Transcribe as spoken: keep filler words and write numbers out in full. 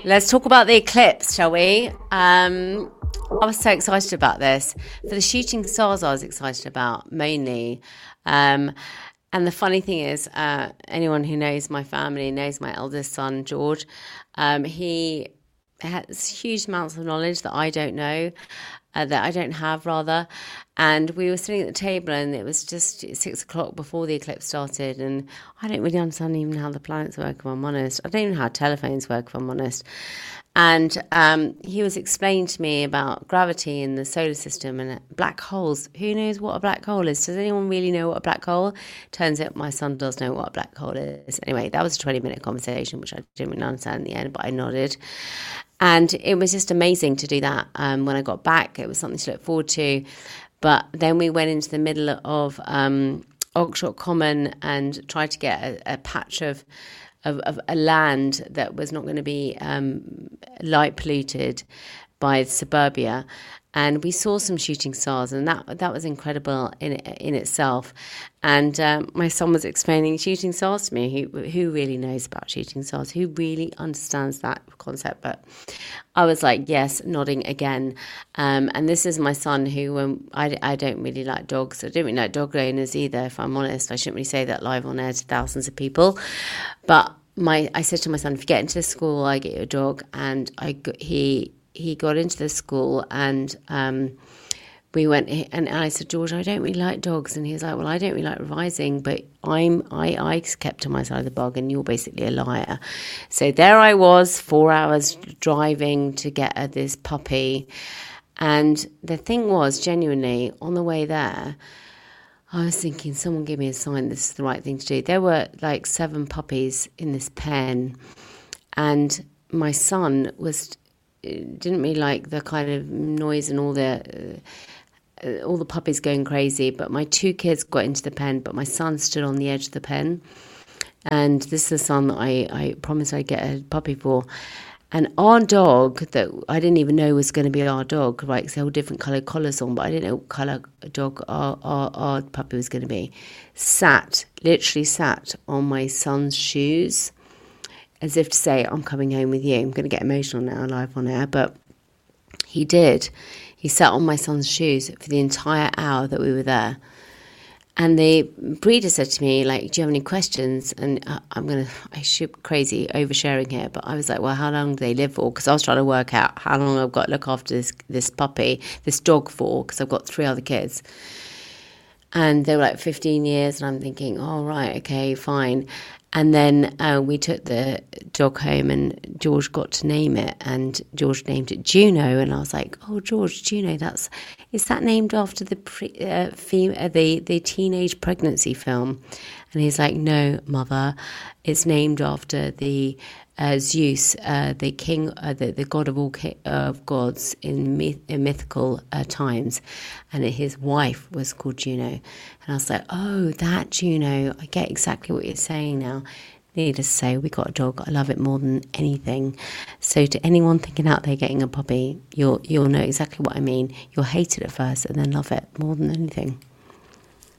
Let's talk about the eclipse, shall we? Um, I was so excited about this. For the shooting stars, I was excited about mainly. Um, and the funny thing is, uh, anyone who knows my family knows my eldest son, George. Um, he has huge amounts of knowledge that I don't know, uh, that I don't have, rather. And we were sitting at the table, and it was just six o'clock before the eclipse started. And I don't really understand even how the planets work, if I'm honest. I don't even know how telephones work, if I'm honest. And um, he was explaining to me about gravity in the solar system and black holes. Who knows what a black hole is? Does anyone really know what a black hole? Turns out my son does know what a black hole is. Anyway, that was a twenty-minute conversation, which I didn't really understand in the end, but I nodded. And it was just amazing to do that. Um, when I got back, it was something to look forward to. But then we went into the middle of um, Oxshott Common and tried to get a, a patch of Of, of a land that was not going to be um, light polluted by suburbia, and we saw some shooting stars, and that that was incredible in in itself. And um, my son was explaining shooting stars to me. Who who really knows about shooting stars? Who really understands that concept? But I was like, yes, nodding again. Um, and this is my son, who um, I I don't really like dogs. I don't really like dog owners either. If I'm honest, I shouldn't really say that live on air to thousands of people. But my I said to my son, if you get into the school, I get you a dog. And I he he got into the school, and um, we went, and I said, George, I don't really like dogs. And he was like, well, I don't really like revising, but I'm I, I kept to my side of the bargain. You're basically a liar. So there I was, four hours driving to get uh, this puppy. And the thing was, genuinely, on the way there, I was thinking, someone give me a sign this is the right thing to do. There were like seven puppies in this pen, and my son was didn't really like the kind of noise and all the uh, all the puppies going crazy. But my two kids got into the pen, but my son stood on the edge of the pen. And this is the son that I, I promised I'd get a puppy for. And our dog, that I didn't even know was going to be our dog, right, because they all different coloured collars on, but I didn't know what colour dog our, our, our puppy was going to be, sat, literally sat on my son's shoes, as if to say, I'm coming home with you. I'm going to get emotional now, live on air, but he did. He sat on my son's shoes for the entire hour that we were there. And the breeder said to me, like, do you have any questions? And uh, I'm going to, I should be crazy oversharing here, but I was like, well, how long do they live for? Because I was trying to work out how long I've got to look after this, this puppy, this dog for, because I've got three other kids. And they were like fifteen years, and I'm thinking, oh, right, okay, fine. And then uh, we took the dog home, and George got to name it, and George named it Juno. And I was like, oh, George, Juno, that's, is that named after the pre, uh, fem- uh, the, the teenage pregnancy film? And he's like, no, mother, it's named after the uh, Zeus, uh, the king, uh, the, the god of all ki- uh, gods in, myth- in mythical uh, times. And his wife was called Juno. And I was like, oh, that Juno, I get exactly what you're saying now. Needless to say, we got a dog. I love it more than anything. So to anyone thinking out there getting a puppy, you'll you'll know exactly what I mean. You'll hate it at first and then love it more than anything.